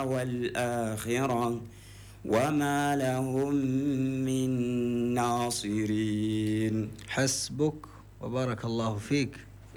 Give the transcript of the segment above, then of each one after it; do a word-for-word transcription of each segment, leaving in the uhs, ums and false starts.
والآخرة وما لهم من ناصرين. حسبك وبارك الله فيك.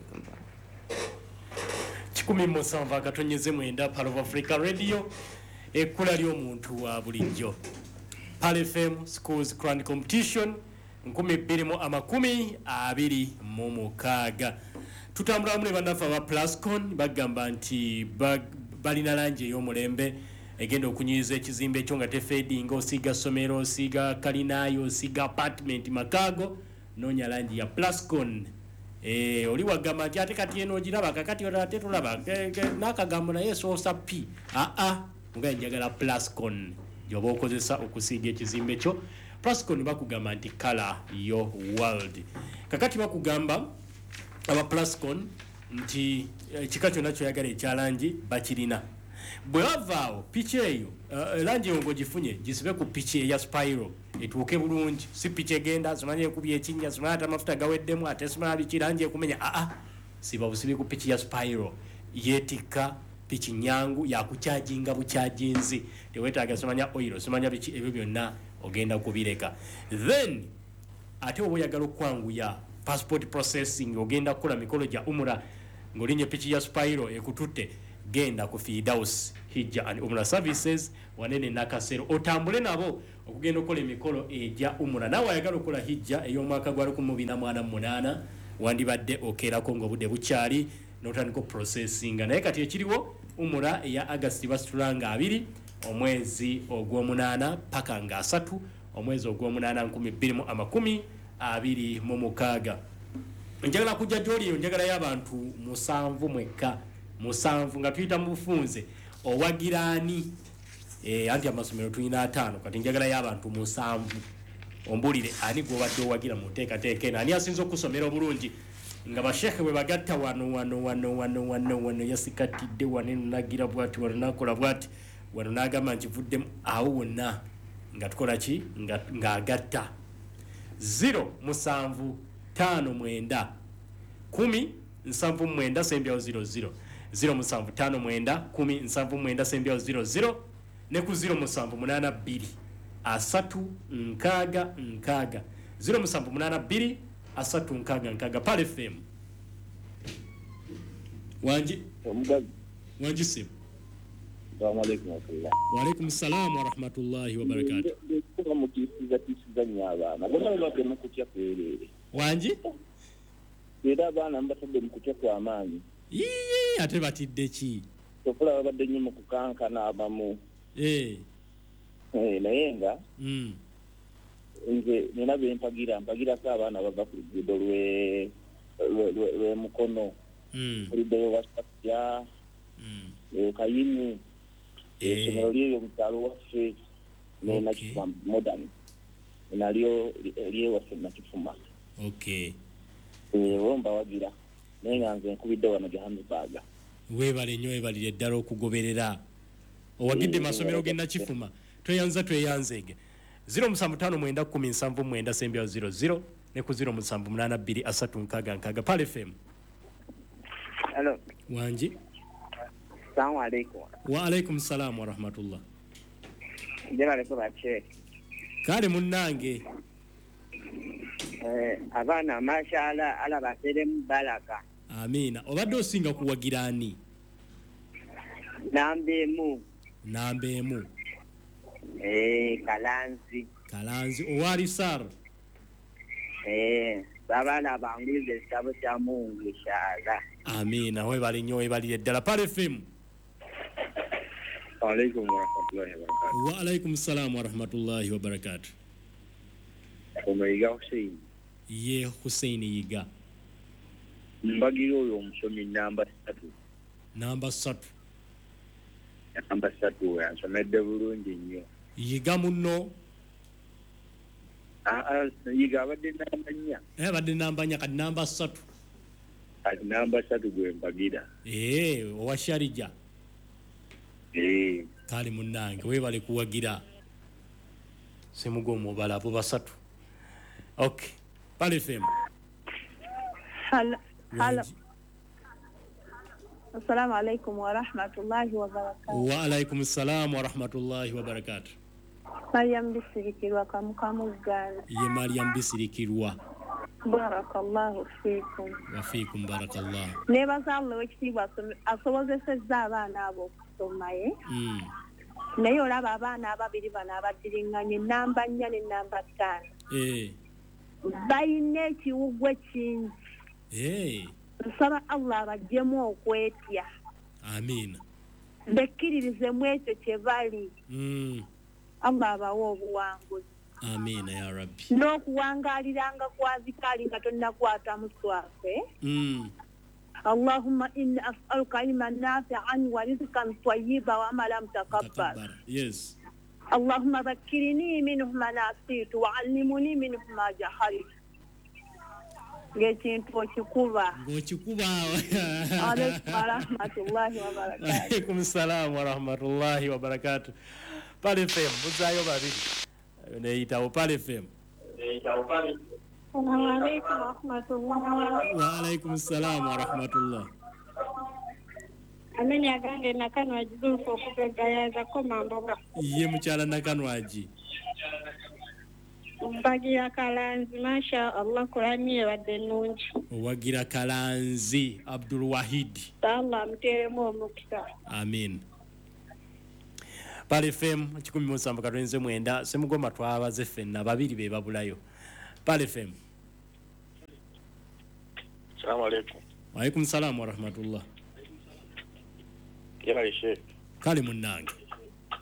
kikumi musanvu akatonyeze mwenda Pal of Africa Radio ekkula ly'omuntu wa bulijjo. Pal F M Schools Grand Competition nkumi bbiri mu amakumi abiri mu mukaaga. Tutambula mu bandafa ba Plascon bagamba nti balina langi ey'omulembe egenda okunyiza ekizimbe ekyo nga tefeedinga osiga somero osiga kalinayo osiga apartment makaago noonya langi ya Plascon. Eh oli wagamba nti ate kati eno giraba kakati ate tulaba n'akagambo naye soosa pi a a nga njagala Plascon gyoba okozesa okusiiga ekizimbe kyo. Plascon bakugamba nti color your world. Kakati bakugamba aba Plascon nti kika kyonna kyoyagala ekyalangi bakirina. Bwe wavaawo piki eyo uh, langi eyo ng'ogifunye gisibe ku piki eya Spyro etuuke bulungi. Si piki egenda simanye ekubi ekinnya simanye ate amafuta gaweddemu ate simanye biki langi ekumenya a a siba busibi ku piki ya Spyro yeetikka piki nyangu yakukyajinga bukyajinzi teweetaaga simanya oil simanya biki ebyo byonna ogenda kubireka. Then ate oba oyagala okwanguya passport processing ogenda kukola mikolo gya umura ng'olinnya piki ya Spyro ekututte genda ku Firdaus Hijja and Umrah Services wanene nakasero otambule nabo okugenda okola emikolo ejja umura. Nawe ayagala okola hijja ey'omwaka gwa lukumi mu bina mu ana mu munaana wandibadde okeerako ng'obudde bukyali n'otandika processing. Naye kati ekiriwo umura eya August basitulanga abiri omwezi ogw'omunaana paka nga asatu omwezi ogw'omunaana nkumi bbiri mu amakumi abiri mu mukaaga. Njagala kujja gy'oli eyo njagala y'abantu musanvu mwekka musanvu nga tuyita mu bufunze owagiraani eh anti amasomero tulina ataano kati njagala y'abantu musanvu ombulire ani gwobadde owagira mu teekateeka eno ani asinza okusomera obulungi nga bashekhe bwe bagatta wano wano wano wano wano wano yasikatidde wano nagira bwati wano nakola bwati wano n'agamba nkivuddemu awo wonna nga tukola ki nga, nga agatta zero musanvu tano mwenda kumi nsanvu mwenda sembyawo zero zero zero musanvu tano mwenda kumi nsanvu mwenda sembyawo zero zero ne ku zero musanvu munana bbiri asatu nkaaga nkaaga zero musanvu munana bbiri asatu nkaaga nkaaga. Pal F M wanji omugazi wanji sim. Assalamu alaykum wa rahmatullah. Wa alaykum assalam wa rahmatullahi wa barakatuh. Kuba mukisiza kisiza nyabana bona bake mukutya kwelele wanji era bana mbatadde mukutya kwa amaanyi yii ate batidde ki tofula babadde nnyo mu kukankana abamu eh eh naye nga mm nze nina bempagira mpagira ko abaana bava ku luguudo lwe lwe mukono mm oluguudo lwa Sapya mm eh Kayini eh somero lyo mutalo waffe ne na kifuma modern nalyo liye waffe na kifuma. Okay eh womba wagira nenga nze nkubidde wano Johannesburg. Weebale nnyo weebalire ddala okugoberera owagidde masomero genda kifuma tweyanza tweyanzege zero musanvu tano mwenda kumi nsanvu mwenda sembyawo zero zero ne ku zero musanvu munana bbiri asatu nkaaga nkaaga. Pal F M. Hello wanji Assalamu alaykum. Wa alaykum salam wa rahmatullah. Njagala ko bache kale munnange eh abana mashallah ala baserem baraka. Amina. Obadde osinga kuwagirani? Nambemu. Nambemu. Eh Kalanzi. Kalanzi owali sar. Eh babana bangulize kitabo kya Mungu inshallah. Amina. Webale nnyo webalire ddala. Pal F M. Wa alaykum wa rahmatullahi wa barakatuh. Wa alaykum salam wa rahmatullahi wa barakatuh. Omeiga Hussein. Ye Hussein yiga. Mbagiro oyo omusomi namba tatu. Namba tatu. Namba tatu yansomedde bulungi nnyo. Yiga munno. Ah ah yiga abadde namba nnya. Eh abadde namba nnya kati namba tatu. Kati namba tatu gwe mbagira. Eh owasharija. Eh kale munnange webale kuwagira. Semugomo bala abo basatu. Okay. Pal F M. Hello. Hello. Assalamu alaikum wa rahmatullahi wa barakatuh. Wa alaikum assalam wa rahmatullahi wa barakatuh. Mariam bisirikirwa kamukamugana. Ye Mariam bisirikirwa. Barakallahu fikum. Wa fikum barakallah. Nebaza Allah wekitibwa asobozesezza abaana abo okusoma ye. Mm. Naye olaba abaana ababiri bano abaddiringanye namba nnya ne namba ttaano. Eh. Bayina ekiwugwe kingi. Eh. Nsaba Allah abaggyemu okwetya. Amin. Bekkiririzemu ekyo kye bali. Mm. Allah abawa obuwanguzi. Amin ya Rabbi. N'okuwangaaliranga kwa zikali nga tonnakwata muswafe. Mm. Allahumma inni as'aluka ilman nafi'an wa rizqan tayyiban wa amalan mutaqabbal. Yes. Allahumma dhakkirni minhu ma nasitu wa 'allimni minhu ma jahiltu. Ngekintu okikuba. Ng'okikuba. Alaykum warahmatullahi wabarakatuh. Alaykum salaam wa rahmatullahi wa barakatuh. Pale F M, muzayo babiri. Neitawo Pale F M. Neitawo Pale. Assalamu alaykum wa rahmatullahi. Wa alaykum salaam wa rahmatullah. Ameni agange nakanwa jidulfo okugayaza ko mamboga. Ye mukyala nakanwaji. Bagira kalanzi masha Allah Qur'ani wadde nungi. Wagira kalanzi Abdul Wahid. Allah mteremo omukisa. Amin. Pale F M kikumi musamba katwenze mwenda semugoma twabaze ffenna babiri be babulayo. Pale F M. Assalamu alaikum. Wa alaikum salaam wa rahmatullah. Kila ishe. Kale munnange.